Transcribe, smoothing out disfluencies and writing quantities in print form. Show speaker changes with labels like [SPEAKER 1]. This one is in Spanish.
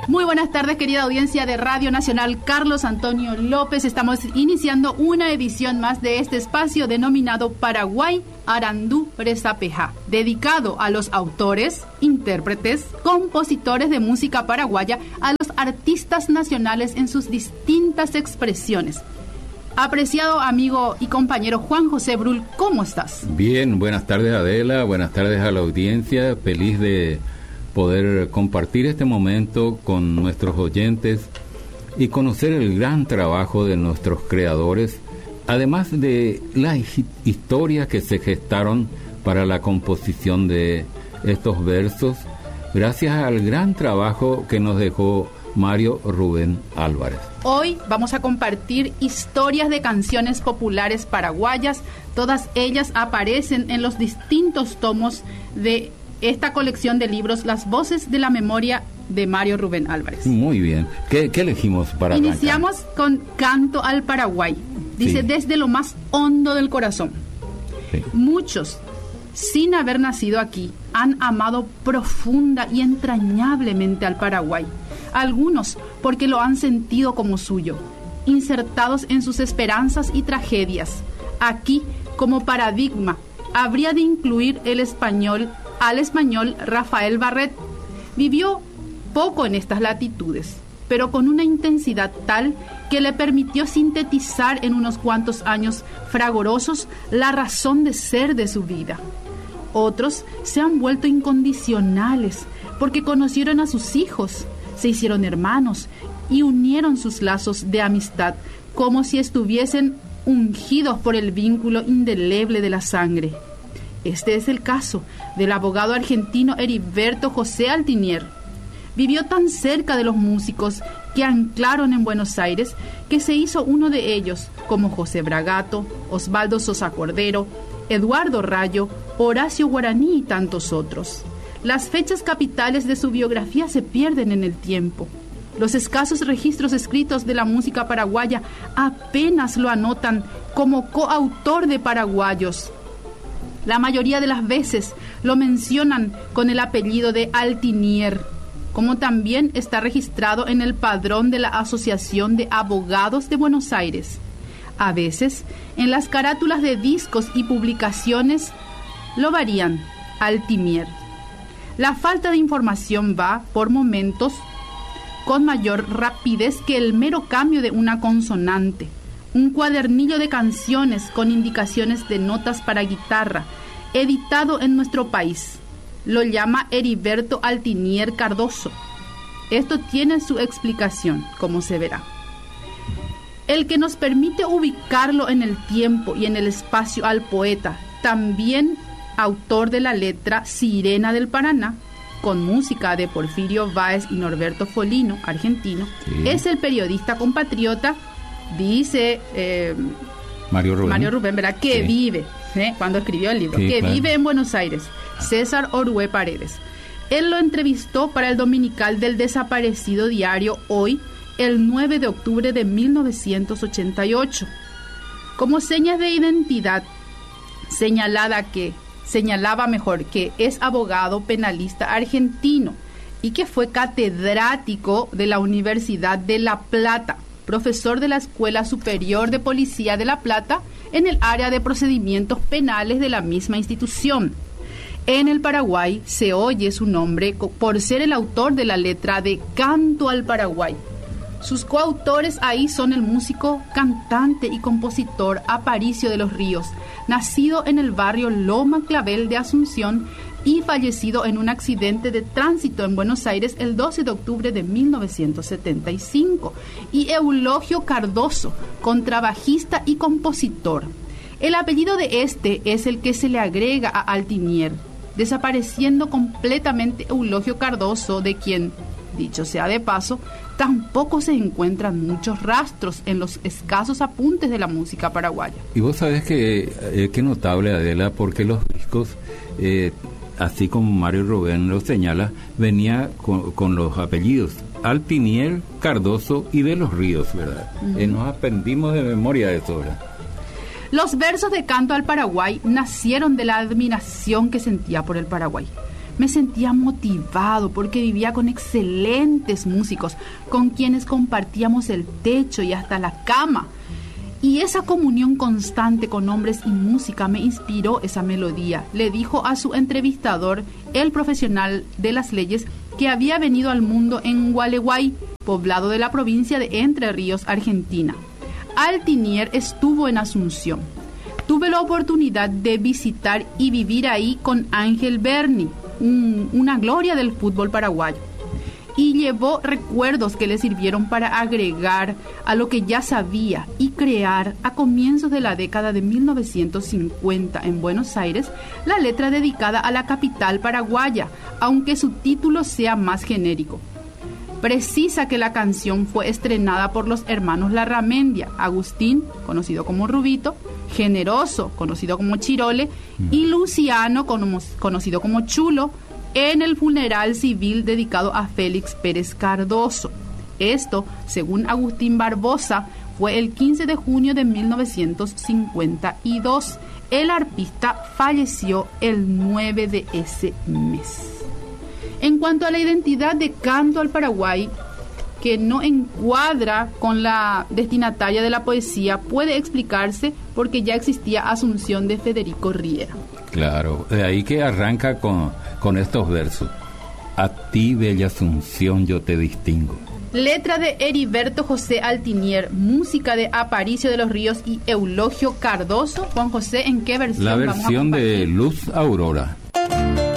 [SPEAKER 1] Muy buenas tardes, querida audiencia de Radio Nacional. Carlos Antonio López. Estamos iniciando una edición más de este espacio denominado Paraguay Arandú Presapejá, dedicado a los autores, intérpretes, compositores de música paraguaya, a los artistas nacionales en sus distintas expresiones. Apreciado amigo y compañero Juan José Brul, ¿cómo estás?
[SPEAKER 2] Bien, buenas tardes Adela, buenas tardes a la audiencia, feliz de poder compartir este momento con nuestros oyentes y conocer el gran trabajo de nuestros creadores, además de las historias que se gestaron para la composición de estos versos, gracias al gran trabajo que nos dejó Mario Rubén Álvarez.
[SPEAKER 1] Hoy vamos a compartir historias de canciones populares paraguayas. Todas ellas aparecen en los distintos tomos de esta colección de libros, Las Voces de la Memoria de Mario Rubén Álvarez.
[SPEAKER 2] Muy bien. ¿Qué elegimos para
[SPEAKER 1] Iniciamos con Canto al Paraguay. Dice, sí, desde lo más hondo del corazón. Sí. Muchos, sin haber nacido aquí, han amado profunda y entrañablemente al Paraguay. Algunos porque lo han sentido como suyo, insertados en sus esperanzas y tragedias. Aquí, como paradigma, habría de incluir al español Rafael Barret. Vivió poco en estas latitudes, pero con una intensidad tal que le permitió sintetizar en unos cuantos años fragorosos la razón de ser de su vida. Otros se han vuelto incondicionales porque conocieron a sus hijos, se hicieron hermanos y unieron sus lazos de amistad como si estuviesen ungidos por el vínculo indeleble de la sangre. Este es el caso del abogado argentino Heriberto José Altinier. Vivió tan cerca de los músicos que anclaron en Buenos Aires que se hizo uno de ellos, como José Bragato, Osvaldo Sosa Cordero, Eduardo Rayo, Horacio Guaraní y tantos otros. Las fechas capitales de su biografía se pierden en el tiempo. Los escasos registros escritos de la música paraguaya apenas lo anotan como coautor de paraguayos. La mayoría de las veces lo mencionan con el apellido de Altinier, como también está registrado en el padrón de la Asociación de Abogados de Buenos Aires. A veces, en las carátulas de discos y publicaciones, lo varían Altinier. La falta de información va, por momentos, con mayor rapidez que el mero cambio de una consonante. Un cuadernillo de canciones con indicaciones de notas para guitarra, editado en nuestro país. Lo llama Heriberto Altinier Cardoso. Esto tiene su explicación, como se verá. El que nos permite ubicarlo en el tiempo y en el espacio al poeta, también autor de la letra Sirena del Paraná, con música de Porfirio Báez y Norberto Folino, argentino, sí, es el periodista compatriota, dice
[SPEAKER 2] Mario
[SPEAKER 1] Rubén, ¿verdad? Que sí, vive, cuando escribió el libro, sí, que claro, vive en Buenos Aires, César Orué Paredes. Él lo entrevistó para el dominical del desaparecido diario Hoy, el 9 de octubre de 1988. Como señas de identidad, señalaba que es abogado penalista argentino y que fue catedrático de la Universidad de La Plata, profesor de la Escuela Superior de Policía de La Plata en el área de procedimientos penales de la misma institución. En el Paraguay se oye su nombre por ser el autor de la letra de Canto al Paraguay. Sus coautores ahí son el músico, cantante y compositor Aparicio de los Ríos, nacido en el barrio Loma Clavel de Asunción y fallecido en un accidente de tránsito en Buenos Aires el 12 de octubre de 1975, y Eulogio Cardoso, contrabajista y compositor. El apellido de este es el que se le agrega a Altinier, desapareciendo completamente Eulogio Cardoso, de quien, dicho sea de paso, tampoco se encuentran muchos rastros en los escasos apuntes de la música paraguaya.
[SPEAKER 2] Y vos sabés que qué notable, Adela, porque los discos, así como Mario Rubén lo señala, venía con los apellidos Altinier, Cardoso y de los Ríos, ¿verdad? Uh-huh. Nos aprendimos de memoria de eso, ¿verdad?
[SPEAKER 1] Los versos de Canto al Paraguay nacieron de la admiración que sentía por el Paraguay. Me sentía motivado porque vivía con excelentes músicos, con quienes compartíamos el techo y hasta la cama. Y esa comunión constante con hombres y música me inspiró esa melodía, le dijo a su entrevistador, el profesional de las leyes que había venido al mundo en Gualeguay, poblado de la provincia de Entre Ríos, Argentina. Altinier estuvo en Asunción. Tuve la oportunidad de visitar y vivir ahí con Ángel Berni, una gloria del fútbol paraguayo, y llevó recuerdos que le sirvieron para agregar a lo que ya sabía y crear a comienzos de la década de 1950 en Buenos Aires la letra dedicada a la capital paraguaya, aunque su título sea más genérico. Precisa que la canción fue estrenada por los hermanos Larramendia, Agustín, conocido como Rubito, Generoso, conocido como Chirole, y Luciano, conocido como Chulo, en el funeral civil dedicado a Félix Pérez Cardoso. Esto, según Agustín Barbosa, fue el 15 de junio de 1952. El arpista falleció el 9 de ese mes. En cuanto a la identidad de Canto al Paraguay, que no encuadra con la destinataria de la poesía, puede explicarse porque ya existía Asunción de Federico Riera.
[SPEAKER 2] Claro, de ahí que arranca con estos versos. A ti, bella Asunción, yo te distingo.
[SPEAKER 1] Letra de Heriberto José Altinier, música de Aparicio de los Ríos y Eulogio Cardoso. Juan José, ¿en qué versión?
[SPEAKER 2] La versión de Luz Aurora.